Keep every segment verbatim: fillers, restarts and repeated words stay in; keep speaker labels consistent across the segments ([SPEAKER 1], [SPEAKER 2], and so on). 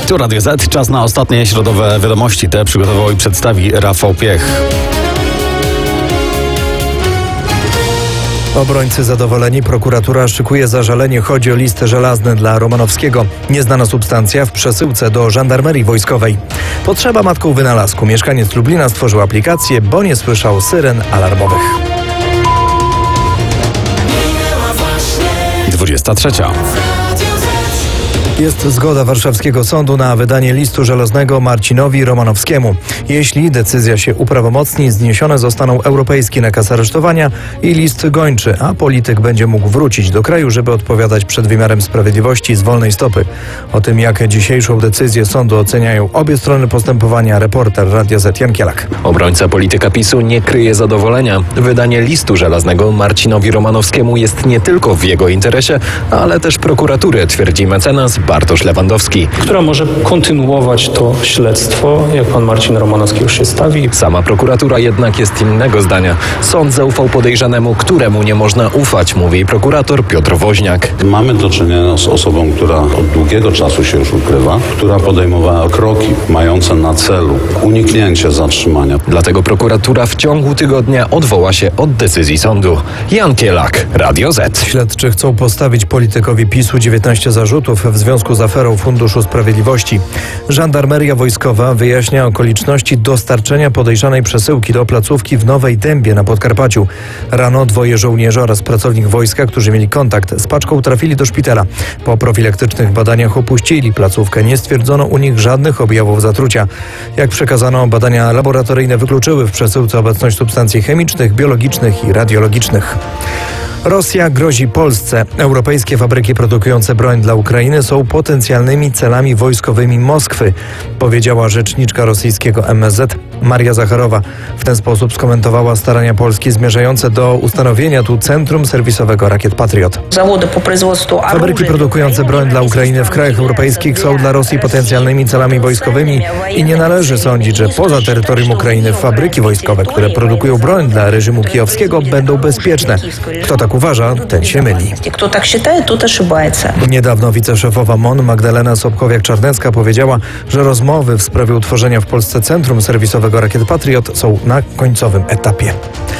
[SPEAKER 1] Tu Radio Z, czas na ostatnie środowe wiadomości. Te przygotował i przedstawi Rafał Piech.
[SPEAKER 2] Obrońcy zadowoleni, prokuratura szykuje zażalenie. Chodzi o list żelazny dla Romanowskiego. Nieznana substancja w przesyłce do żandarmerii wojskowej. Potrzeba matką wynalazku. Mieszkaniec Lublina stworzył aplikację, bo nie słyszał syren alarmowych.
[SPEAKER 1] dwudziesta trzecia.
[SPEAKER 2] Jest zgoda warszawskiego sądu na wydanie listu żelaznego Marcinowi Romanowskiemu. Jeśli decyzja się uprawomocni, zniesione zostaną europejski nakaz aresztowania i list gończy, a polityk będzie mógł wrócić do kraju, żeby odpowiadać przed wymiarem sprawiedliwości z wolnej stopy. O tym, jak dzisiejszą decyzję sądu oceniają obie strony postępowania, reporter Radia Z Jan Kielak.
[SPEAKER 3] Obrońca polityka PiSu nie kryje zadowolenia. Wydanie listu żelaznego Marcinowi Romanowskiemu jest nie tylko w jego interesie, ale też prokuratury, twierdzi mecenas Bartosz Lewandowski,
[SPEAKER 4] która może kontynuować to śledztwo, jak pan Marcin Romanowski już się stawi.
[SPEAKER 3] Sama prokuratura jednak jest innego zdania. Sąd zaufał podejrzanemu, któremu nie można ufać, mówi prokurator Piotr Woźniak.
[SPEAKER 5] Mamy do czynienia z osobą, która od długiego czasu się już ukrywa, która podejmowała kroki mające na celu uniknięcie zatrzymania.
[SPEAKER 3] Dlatego prokuratura w ciągu tygodnia odwoła się od decyzji sądu. Jan Kielak, Radio Z.
[SPEAKER 2] Śledczy chcą postawić politykowi PiSu dziewiętnaście zarzutów w związku z aferą Funduszu Sprawiedliwości. Żandarmeria wojskowa wyjaśnia okoliczności dostarczenia podejrzanej przesyłki do placówki w Nowej Dębie na Podkarpaciu. Rano dwoje żołnierzy oraz pracownik wojska, którzy mieli kontakt z paczką, trafili do szpitala. Po profilaktycznych badaniach opuścili placówkę. Nie stwierdzono u nich żadnych objawów zatrucia. Jak przekazano, badania laboratoryjne wykluczyły w przesyłce obecność substancji chemicznych, biologicznych i radiologicznych. Rosja grozi Polsce. Europejskie fabryki produkujące broń dla Ukrainy są potencjalnymi celami wojskowymi Moskwy, powiedziała rzeczniczka rosyjskiego M S Z Maria Zacharowa. W ten sposób skomentowała starania Polski zmierzające do ustanowienia tu centrum serwisowego rakiet Patriot. Fabryki produkujące broń dla Ukrainy w krajach europejskich są dla Rosji potencjalnymi celami wojskowymi i nie należy sądzić, że poza terytorium Ukrainy fabryki wojskowe, które produkują broń dla reżimu kijowskiego, będą bezpieczne. Kto tak uważa, ten się myli.
[SPEAKER 6] Kto tak считает, тот ошибается.
[SPEAKER 2] Niedawno wiceszefowa M O N Magdalena Sobkowiak-Czarnecka powiedziała, że rozmowy w sprawie utworzenia w Polsce centrum serwisowego rakiet Patriot są na końcowym etapie.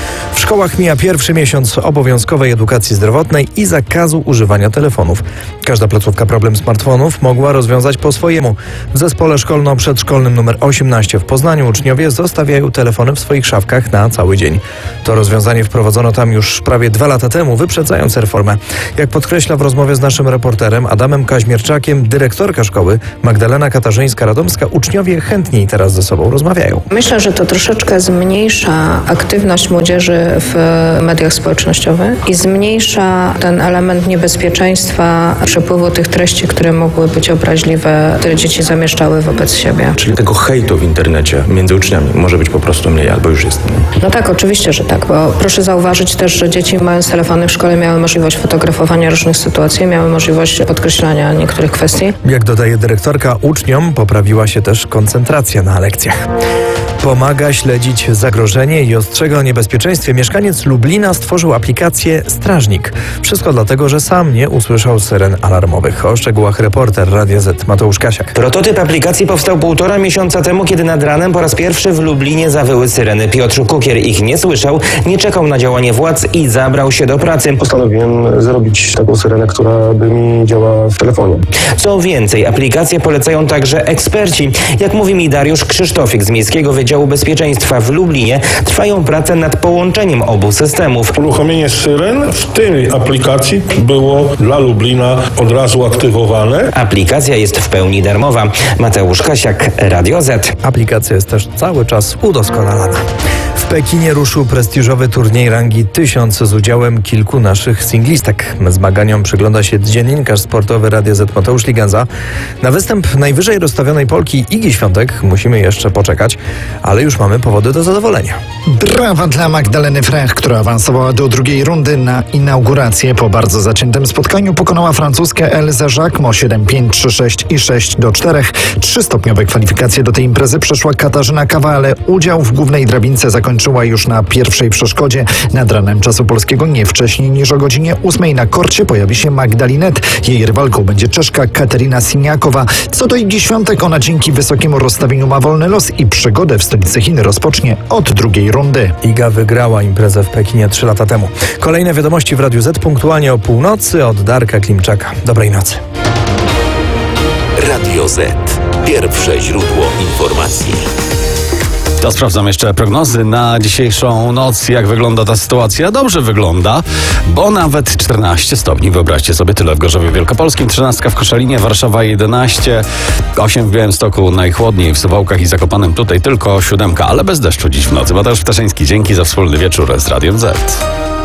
[SPEAKER 2] W szkołach mija pierwszy miesiąc obowiązkowej edukacji zdrowotnej i zakazu używania telefonów. Każda placówka problem smartfonów mogła rozwiązać po swojemu. W zespole szkolno-przedszkolnym numer osiemnaście w Poznaniu uczniowie zostawiają telefony w swoich szafkach na cały dzień. To rozwiązanie wprowadzono tam już prawie dwa lata temu, wyprzedzając reformę. Jak podkreśla w rozmowie z naszym reporterem Adamem Kaźmierczakiem dyrektorka szkoły Magdalena Katarzyńska-Radomska, uczniowie chętniej teraz ze sobą rozmawiają.
[SPEAKER 7] Myślę, że to troszeczkę zmniejsza aktywność młodzieży w mediach społecznościowych i zmniejsza ten element niebezpieczeństwa przepływu tych treści, które mogły być obraźliwe, które dzieci zamieszczały wobec siebie.
[SPEAKER 8] Czyli tego hejtu w internecie między uczniami może być po prostu mniej, albo już jest mniej.
[SPEAKER 7] No tak, oczywiście, że tak, bo proszę zauważyć też, że dzieci mając telefony w szkole miały możliwość fotografowania różnych sytuacji, miały możliwość podkreślania niektórych kwestii.
[SPEAKER 2] Jak dodaje dyrektorka, uczniom poprawiła się też koncentracja na lekcjach. Pomaga śledzić zagrożenie i ostrzega o niebezpieczeństwie. Mieszkaniec Lublina stworzył aplikację Strażnik. Wszystko dlatego, że sam nie usłyszał syren alarmowych. O szczegółach reporter Radia Z Mateusz Kasiak.
[SPEAKER 9] Prototyp aplikacji powstał półtora miesiąca temu, kiedy nad ranem po raz pierwszy w Lublinie zawyły syreny. Piotr Kukier ich nie słyszał, nie czekał na działanie władz i zabrał się do pracy.
[SPEAKER 10] Postanowiłem zrobić taką syrenę, która by mi działała w telefonie.
[SPEAKER 9] Co więcej, aplikację polecają także eksperci. Jak mówi mi Dariusz Krzysztofik z Miejskiego Wydziału Bezpieczeństwa w Lublinie, trwają prace nad połączeniem obu systemów.
[SPEAKER 11] Uruchomienie syren w tej aplikacji było dla Lublina od razu aktywowane.
[SPEAKER 9] Aplikacja jest w pełni darmowa. Mateusz Kasiak, Radio Z.
[SPEAKER 2] Aplikacja jest też cały czas udoskonalana. W Pekinie ruszył prestiżowy turniej rangi tysiąc z udziałem kilku naszych singlistek. Zmaganiom przygląda się dziennikarz sportowy Radia Z Mateusz Ligenza. Na występ najwyżej rozstawionej Polki Igi Świątek musimy jeszcze poczekać, ale już mamy powody do zadowolenia.
[SPEAKER 12] Brawa dla Magdaleny Frech, która awansowała do drugiej rundy na inaugurację. Po bardzo zaciętym spotkaniu pokonała francuskę Elzę Jacquemot siedem pięć, trzy sześć i sześć do czterech. Trzystopniowe kwalifikacje do tej imprezy przeszła Katarzyna Kawa, ale udział w głównej drabince zakończyła zmęczyła już na pierwszej przeszkodzie. Nad ranem czasu polskiego nie wcześniej niż o godzinie ósmej na korcie pojawi się Magdalinet. Jej rywalką będzie Czeszka Kateryna Siniakowa. Co do Igi Świątek, ona dzięki wysokiemu rozstawieniu ma wolny los i przygodę w stolicy Chin rozpocznie od drugiej rundy.
[SPEAKER 2] Iga wygrała imprezę w Pekinie trzy lata temu. Kolejne wiadomości w Radiu Z punktualnie o północy od Darka Klimczaka. Dobrej nocy.
[SPEAKER 13] Radio Z. Pierwsze źródło informacji.
[SPEAKER 1] To sprawdzam jeszcze prognozy na dzisiejszą noc. Jak wygląda ta sytuacja? Dobrze wygląda, bo nawet czternaście stopni. Wyobraźcie sobie, tyle w Gorzowie Wielkopolskim, trzynaście w Koszalinie, Warszawa jedenaście, osiem w Białymstoku, najchłodniej w Suwałkach i Zakopanem. Tutaj tylko siódemka, ale bez deszczu dziś w nocy. Mateusz Ptaszyński, dzięki za wspólny wieczór z Radiem Z.